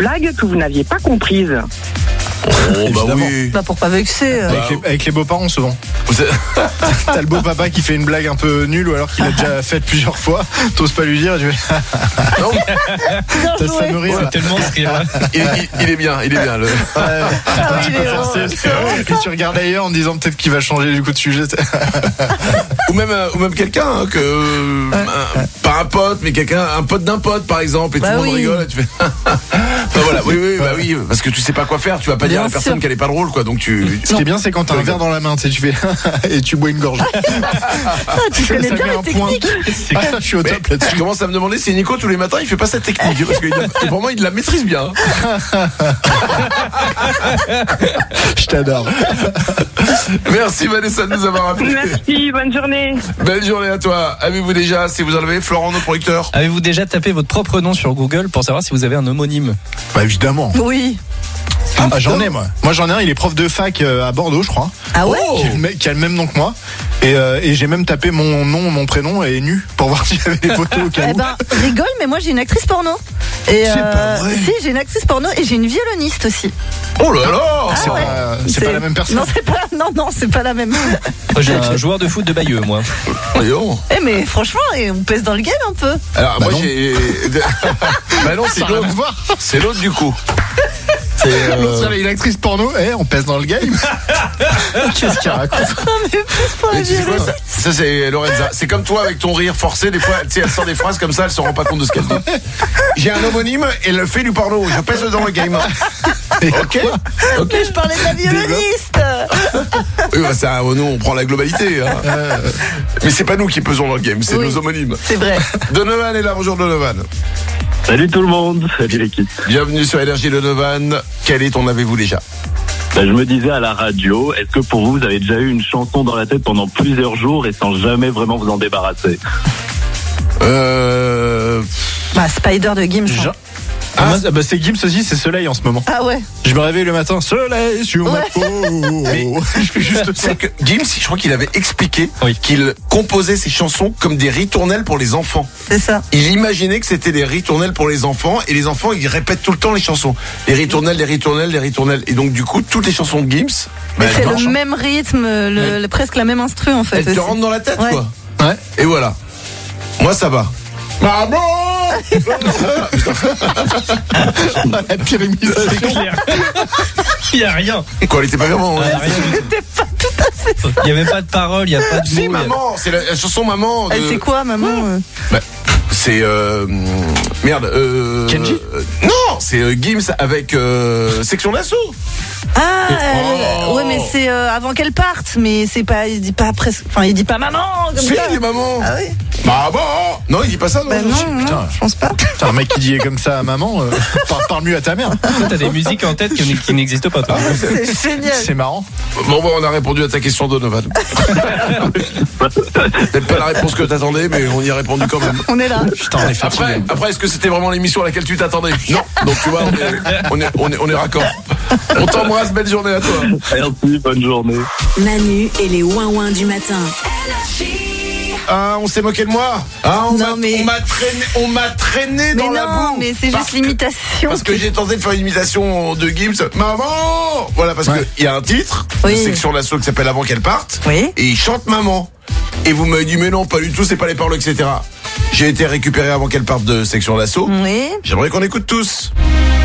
blague que vous n'aviez pas comprise? Oh bah oui. Bah pour pas vexer. Avec les beaux-parents souvent. T'as le beau papa qui fait une blague un peu nulle ou alors qu'il a déjà faite plusieurs fois. T'oses pas lui dire. Non, Ça me rit. C'est tellement ce rire. il est bien. Le... Tu peux forcer. Et tu regardes ailleurs en disant peut-être qu'il va changer du coup de sujet. ou même quelqu'un pas un pote, mais un pote d'un pote par exemple, et tout le monde rigole. Et tu fais. Bah voilà, oui, parce que tu sais pas quoi faire. Tu vas pas dire à la personne qu'elle est pas drôle, quoi. Donc Ce qui est bien, c'est quand t'as un verre dans la main, tu sais, tu fais et tu bois une gorge. Tu connais bien les techniques. Je suis au top là-dessus. Je commence à me demander si Nico tous les matins il fait pas cette technique parce que pour moi il la maîtrise bien. Je t'adore. Merci Vanessa de nous avoir appelé. Merci, bonne journée. Belle journée à toi. Avez-vous déjà, si vous en avez, Florent, nos producteurs? Avez-vous déjà tapé votre propre nom sur Google pour savoir si vous avez un homonyme? Bah évidemment. Oui. J'en ai moi. Moi j'en ai un, il est prof de fac à Bordeaux je crois. Ah ouais? Qui a le même nom que moi. Et j'ai même tapé mon nom, mon prénom et nu pour voir s'il y avait des photos au cas où. Eh ben, rigole, mais moi j'ai une actrice porno. Et c'est pas vrai. Si, j'ai une actrice porno et j'ai une violoniste aussi. Oh là là. C'est pas la même personne. Non, c'est pas la même. Moi, j'ai un joueur de foot de Bayeux, moi. Voyons. Mais franchement, on pèse dans le game un peu. Alors moi non. j'ai. Bah non, c'est l'autre. C'est l'autre du coup. L'autre, elle est une actrice porno, on pèse dans le game. Qu'est-ce qu'il raconte? Mais plus pour la Mais tu sais quoi, violoniste. ça c'est Lorenza. C'est comme toi avec ton rire forcé. Des fois, tu sais, elle sort des phrases comme ça, elle se rend pas compte de ce qu'elle dit. J'ai un homonyme et elle fait du porno. Je pèse dans le game. Ok. Mais je parlais de la violoniste. Oui, bah ça, nous on prend la globalité. Hein. Mais c'est pas nous qui pesons dans le game, c'est nos homonymes. C'est vrai. Donovan est là. Bonjour Donovan. Salut tout le monde, salut l'équipe. Bienvenue sur Énergie Donovan. Quel est ton avez-vous déjà? Je me disais à la radio, est-ce que pour vous avez déjà eu une chanson dans la tête pendant plusieurs jours et sans jamais vraiment vous en débarrasser? Spider de Gims. C'est Gims aussi, c'est Soleil en ce moment. Ah ouais. Je me réveille le matin, Soleil sur ma peau. Je fais juste ça. C'est que Gims, je crois qu'il avait expliqué qu'il composait ses chansons comme des ritournelles pour les enfants. C'est ça. Il imaginait que c'était des ritournelles pour les enfants et les enfants ils répètent tout le temps les chansons. Les ritournelles. Et donc du coup toutes les chansons de Gims, c'est le même rythme, presque la même instru en fait. Elles te rentrent dans la tête quoi. Ouais. Et voilà. Moi ça va. Maman. La pire imitation. Il y a rien. Quoi, elle était pas vraiment. C'était pas tout à fait ça. Il y a même pas de parole, il y a pas de mots. Si maman, c'est la chanson maman. C'est quoi maman? C'est Kenji. Non, c'est Gims avec Section d'Assaut. Ouais, mais c'est avant qu'elle parte, mais c'est pas, il dit pas presque, enfin il dit pas maman comme Si, ça. il dit maman. Ah oui. Maman. Non, il dit pas ça. Non. Non, je pense pas. T'as un mec qui dit comme ça à maman, parle mieux à ta mère. T'as des musiques en tête qui n'existent pas, toi. C'est génial. C'est marrant. Bon, on a répondu à ta question, Donovan. Peut-être pas la réponse que t'attendais, mais on y a répondu quand même. On est là. Putain, on est fatigué. Après, est-ce que c'était vraiment l'émission à laquelle tu t'attendais? Non. Donc tu vois, on est raccord. On t'embrasse, belle journée à toi. Merci, bonne journée. Manu et les ouin-ouin du matin. Ah, on s'est moqué de moi. Ah, on m'a traîné dans la boue. Mais c'est juste l'imitation. Parce que j'ai tenté de faire une imitation de Gims. Maman. Voilà, parce que il y a un titre de Section d'Assaut qui s'appelle Avant qu'elle parte. Oui. Et il chante maman. Et vous m'avez dit mais non, pas du tout, c'est pas les paroles, etc. J'ai été récupéré Avant qu'elle parte de Section d'Assaut. Oui. J'aimerais qu'on écoute tous.